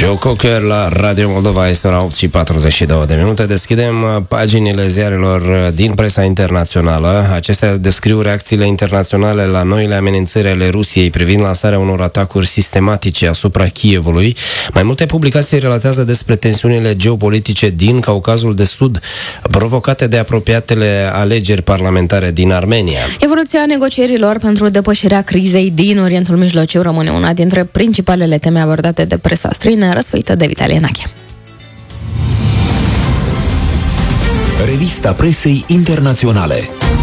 Joe Cocker la Radio Moldova, este ora 8:42. Deschidem paginile ziarelor din presa internațională. Acestea descriu reacțiile internaționale la noile amenințări ale Rusiei privind lansarea unor atacuri sistematice asupra Kievului. Mai multe publicații relatează despre tensiunile geopolitice din Caucazul de Sud, provocate de apropiatele alegeri parlamentare din Armenia. Evoluția negocierilor pentru depășirea crizei din Orientul Mijlociu rămâne una dintre principalele teme abordate de presa străină, răsfăită de Vitalie Nache. Revista presei internaționale.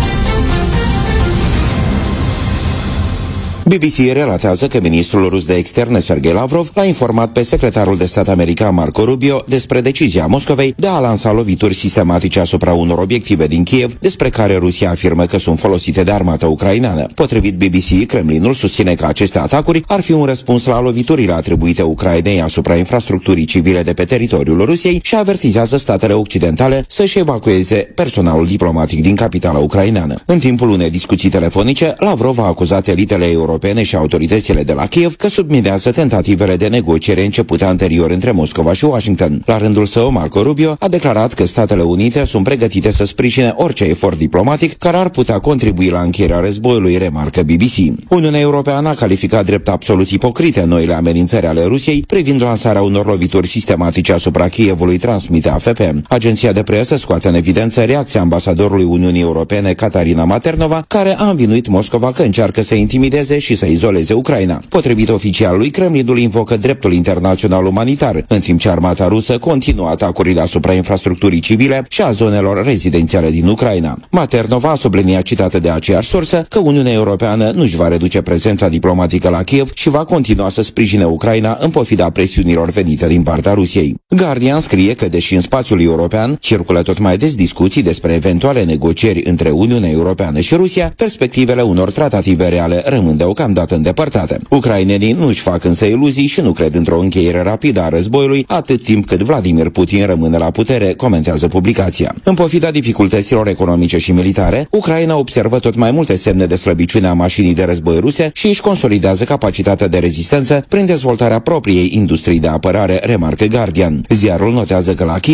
BBC relatează că ministrul rus de externe Sergei Lavrov l-a informat pe secretarul de stat american Marco Rubio despre decizia Moscovei de a lansa lovituri sistematice asupra unor obiective din Kiev, despre care Rusia afirmă că sunt folosite de armata ucraineană. Potrivit BBC, Kremlinul susține că aceste atacuri ar fi un răspuns la loviturile atribuite Ucrainei asupra infrastructurii civile de pe teritoriul Rusiei și avertizează statele occidentale să-și evacueze personalul diplomatic din capitala ucraineană. În timpul unei discuții telefonice, Lavrov a acuzat elitele europene și autoritățile de la Kiev că subminează tentativele de negociere începute anterior între Moscova și Washington. La rândul său, Marco Rubio a declarat că Statele Unite sunt pregătite să sprijine orice efort diplomatic care ar putea contribui la încheierea războiului, remarcă BBC. Uniunea Europeană a calificat drept absolut ipocrite noile amenințări ale Rusiei privind lansarea unor lovituri sistematice asupra Kievului, transmite AFP. Agenția de presă scoate în evidență reacția ambasadorului Uniunii Europene, Katarina Maternova, care a învinuit Moscova că încearcă să intimideze și să izoleze Ucraina. Potrivit oficialului, Kremlinul invocă dreptul internațional umanitar, în timp ce armata rusă continuă atacurile asupra infrastructurii civile și a zonelor rezidențiale din Ucraina. Maternova a subliniat, citată de aceeași sursă, că Uniunea Europeană nu își va reduce prezența diplomatică la Kiev și va continua să sprijine Ucraina în pofida presiunilor venite din partea Rusiei. Guardian scrie că, deși în spațiul european circulă tot mai des discuții despre eventuale negocieri între Uniunea Europeană și Rusia, perspectivele unor tratative reale rămân deocamdată îndepărtate. Ucrainenii nu își fac însă iluzii și nu cred într-o încheiere rapidă a războiului, atât timp cât Vladimir Putin rămâne la putere, comentează publicația. În pofida dificultăților economice și militare, Ucraina observă tot mai multe semne de slăbiciune a mașinii de război ruse și își consolidează capacitatea de rezistență prin dezvoltarea propriei industrii de apărare, remarcă Guardian. Ziarul notează că la Kiev